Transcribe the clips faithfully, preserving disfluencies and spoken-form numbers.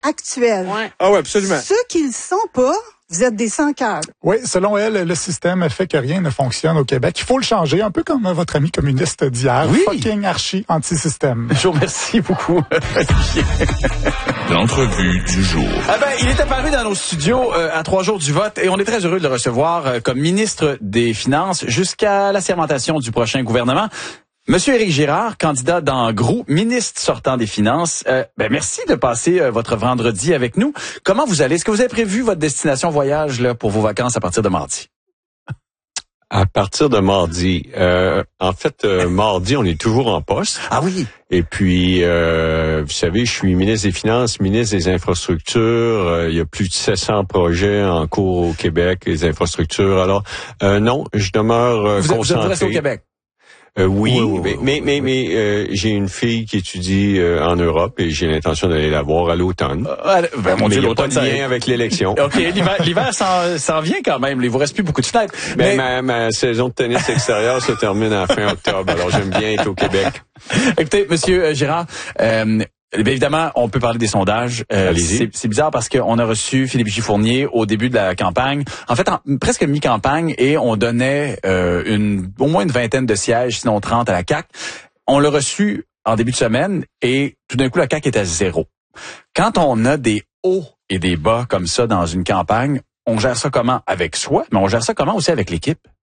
actuelle. Ouais. Ah oui, absolument. Ceux qui le sont pas, vous êtes des sans-cœurs. Oui, selon elle, le système fait que rien ne fonctionne au Québec. Il faut le changer, un peu comme votre ami communiste d'hier. Oui. Fucking archi anti-système. Je vous remercie beaucoup. L'entrevue du jour. Ah ben, il est apparu dans nos studios euh, à trois jours du vote et on est très heureux de le recevoir euh, comme ministre des Finances jusqu'à la sermentation du prochain gouvernement. Monsieur Éric Girard, candidat dans Grou, ministre sortant des Finances, euh, ben merci de passer euh, votre vendredi avec nous. Comment vous allez? Est-ce que vous avez prévu votre destination voyage là pour vos vacances à partir de mardi? À partir de mardi. Euh, en fait, euh, mardi, on est toujours en poste. Ah oui? Et puis, euh, vous savez, je suis ministre des Finances, ministre des Infrastructures. Euh, il y a plus de sept cents projets en cours au Québec, les infrastructures. Alors, euh, non, je demeure euh, vous, concentré. Vous restez au Québec? Euh, oui, oui, oui, mais oui, mais oui, mais, oui. mais euh, j'ai une fille qui étudie euh, en Europe et j'ai l'intention d'aller la voir à l'automne. Euh, ben, mon mais Dieu, il n'y a pas de l'automne, lien ça... avec l'élection. OK, l'hiver, l'hiver s'en, s'en vient quand même. Il vous reste plus beaucoup de fenêtres. Ben, mais... ma, ma saison de tennis extérieur se termine à fin octobre. Alors, j'aime bien être au Québec. Écoutez, Monsieur Girard, euh, bien évidemment, on peut parler des sondages. Euh, c'est, c'est bizarre parce qu'on a reçu Philippe J. Fournier au début de la campagne, en fait, en, presque mi-campagne, et on donnait euh, une, au moins une vingtaine de sièges, sinon trente à la C A Q. On l'a reçu en début de semaine et tout d'un coup, la C A Q est à zéro. Quand on a des hauts et des bas comme ça dans une campagne, on gère ça comment? Avec soi, mais on gère ça comment aussi avec l'équipe?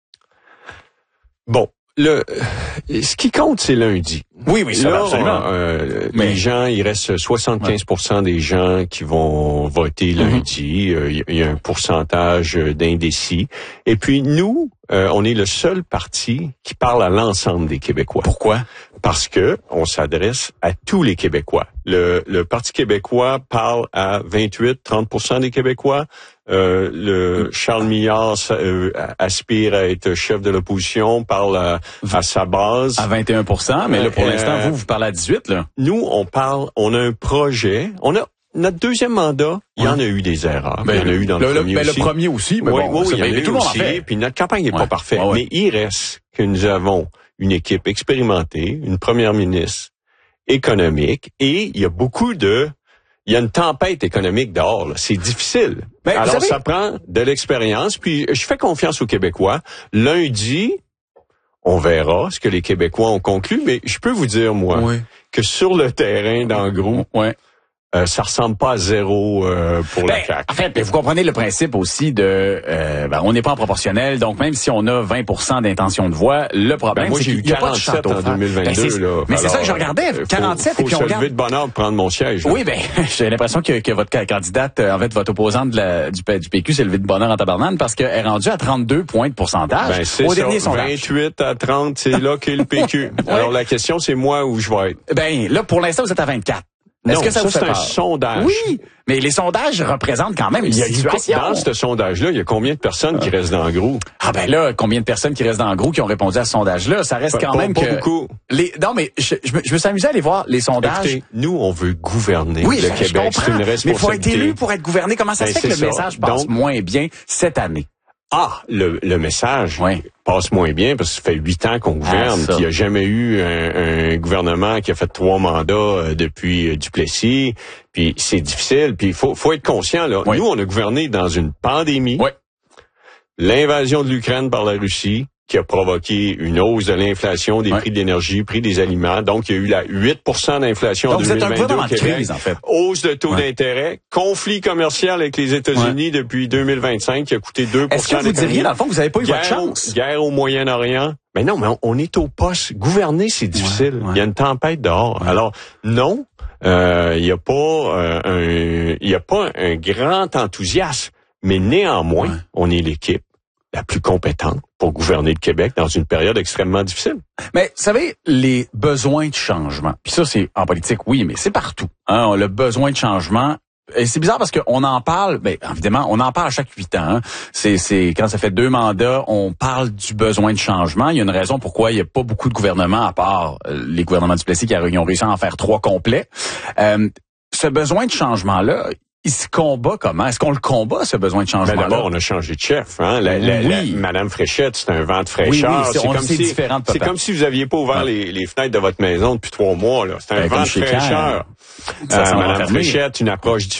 Bon. Le, ce qui compte, c'est lundi. Oui, oui, ça là, va absolument. Euh, Mais... Les gens, il reste soixante-quinze pour cent des gens qui vont voter lundi. Mm-hmm. euh, il y a un pourcentage d'indécis. Et puis nous, euh, on est le seul parti qui parle à l'ensemble des Québécois. Pourquoi? Parce que on s'adresse à tous les Québécois. Le, le Parti québécois parle à vingt-huit à trente pour cent des Québécois. Euh, le Charles Millard euh, aspire à être chef de l'opposition, parle à, à sa base. À vingt et un pour cent, mais là, pour euh, l'instant, vous, vous parlez à dix-huit, là. Nous, on parle, on a un projet, on a, notre deuxième mandat, il y en a eu des erreurs. Ben, il y en a eu dans le, le premier ben, aussi. Le premier aussi, mais oui, bon, oui, ça, il y en a eu tout le monde aussi, en fait. Puis notre campagne n'est ouais. pas parfaite. Ouais, ouais. Mais il reste que nous avons une équipe expérimentée, une première ministre économique, et il y a beaucoup de... Il y a une tempête économique dehors, là. C'est difficile. Ben, Alors, savez... ça prend de l'expérience, puis je fais confiance aux Québécois. Lundi, on verra ce que les Québécois ont conclu, mais je peux vous dire, moi, oui. que sur le terrain, dans le groupe, ouais. Euh, ça ressemble pas à zéro euh, pour ben, la C A Q. En fait, vous comprenez le principe aussi de... Euh, ben, on n'est pas en proportionnel, donc même si on a vingt pour cent d'intention de voix, le problème, ben, moi, c'est j'ai qu'il n'y a pas de château en deux mille vingt-deux. Ben, là. mais c'est ça que je regardais, quarante-sept, faut, et puis on se regarde... lever de bonne heure pour prendre mon siège. Là. Oui, ben j'ai l'impression que, que votre candidate, en fait, votre opposante de la, du, du P Q s'est levée de bonne heure en tabarnane parce qu'elle est rendue à trente-deux points de pourcentage ben, c'est au ça, dernier sondage. vingt-huit à trente, c'est là qu'est le P Q. ouais. Alors, la question, c'est moi où je vais être. Ben là, pour l'instant, vous êtes à vingt-quatre. Est-ce non, que ça, ça vous fait c'est peur? un sondage. Oui, mais les sondages représentent quand même une situation. Dans ce sondage-là, il y a combien de personnes qui restent dans le groupe? Ah ben là, combien de personnes qui restent dans le groupe qui ont répondu à ce sondage-là? Ça reste pas, quand pas, même pas que... beaucoup. Les... Non, mais je, je, me, je me suis amusé à aller voir les sondages. Écoutez, nous, on veut gouverner oui, le je Québec. C'est une responsabilité. Mais il faut être élu pour être gouverné. Comment ça ben, se fait que le ça. message passe Donc, moins bien cette année? Ah, le, le message oui. passe moins bien parce que ça fait huit ans qu'on gouverne. Ah, il n'y a jamais eu un, un gouvernement qui a fait trois mandats euh, depuis euh, Duplessis. Puis c'est difficile. Puis il faut, faut être conscient. Là. Oui. Nous, on a gouverné dans une pandémie. Oui. L'invasion de l'Ukraine par la Russie qui a provoqué une hausse de l'inflation, des oui. prix de l'énergie, prix des aliments. Donc, il y a eu la huit pour cent d'inflation en deux mille vingt-deux au Québec. Crise, en fait. Hausse de taux ouais. d'intérêt, conflit commercial avec les États-Unis ouais. depuis deux mille vingt-cinq qui a coûté deux pour cent. Est-ce que vous diriez, dans le fond, que vous n'avez pas eu guerre, votre chance? Guerre au Moyen-Orient. Mais non, mais on, on est au poste. Gouverner, c'est difficile. Ouais, ouais. Il y a une tempête dehors. Ouais. Alors, non, euh, il n'y a pas euh, un, il y a pas un grand enthousiasme. Mais néanmoins, ouais. on est l'équipe la plus compétente pour gouverner le Québec dans une période extrêmement difficile. Mais, vous savez, les besoins de changement, puis ça, c'est en politique, oui, mais c'est partout. Hein, le besoin de changement, et c'est bizarre parce qu'on en parle, ben, évidemment, on en parle à chaque huit ans. Hein. C'est, c'est quand ça fait deux mandats, on parle du besoin de changement. Il y a une raison pourquoi il n'y a pas beaucoup de gouvernements, à part euh, les gouvernements du Plessis qui ont réussi à en faire trois complets. Euh, ce besoin de changement-là, il se combat comment? Est-ce qu'on le combat, ce besoin de changement? Ben d'abord, on a changé de chef. Hein? La, la, oui. la, Madame Fréchette, c'est un vent de fraîcheur. Oui, oui, c'est, c'est, on comme sait si, différent de c'est comme si vous aviez pas ouvert ouais. les, les fenêtres de votre maison depuis trois mois. Là. C'est un ben, vent de fraîcheur. Euh, Madame Fréchette, une approche différente.